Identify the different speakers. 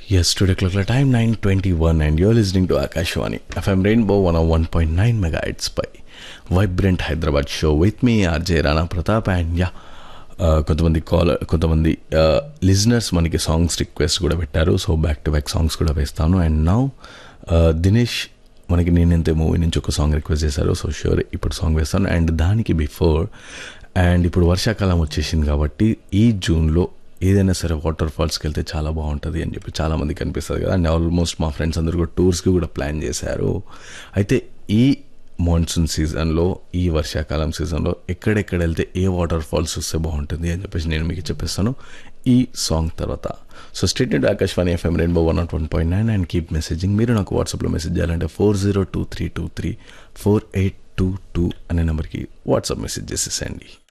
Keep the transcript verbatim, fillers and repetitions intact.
Speaker 1: Yes, today clock la time nine twenty-one and you're listening to Akashwani F M Rainbow one oh one point nine megahertz by Vibrant Hyderabad show with me R J Rana Pratap and yeah కొంతమంది caller కొంతమంది listeners మనకి songs request కూడా పెట్టారు. So back to back songs కూడా వేస్తాను. And now Dinesh మనకి నేనెంతే movie నుంచి ఒక సాంగ్ రిక్వెస్ట్ చేశారు. సో షూర్ ఇప్పుడు సాంగ్ వేస్తాను. అండ్ దానికి బిఫోర్ అండ్ ఇప్పుడు వర్షాకాలం వచ్చేసింది కాబట్టి ఈ జూన్లో ఏదైనా సరే వాటర్ ఫాల్స్కి వెళ్తే చాలా బాగుంటుంది అని చెప్పి చాలామందికి అనిపిస్తుంది కదా. అండ్ ఆల్మోస్ట్ మా ఫ్రెండ్స్ అందరూ కూడా టూర్స్కి కూడా ప్లాన్ చేశారు. అయితే ఈ మాన్సూన్ సీజన్లో ఈ వర్షాకాలం సీజన్లో ఎక్కడెక్కడ వెళ్తే ఏ వాటర్ ఫాల్స్ వస్తే బాగుంటుంది అని చెప్పేసి నేను మీకు చెప్పేస్తాను ఈ సాంగ్ తర్వాత. So straight to Akashvani FM rainbow one not one point nine and keep messaging. మీరు నాకు వాట్సాప్లో మెసేజ్ చేయాలంటే four zero two three two three four eight two two అనే నెంబర్కి వాట్సాప్ మెసేజ్ చేసేసండి.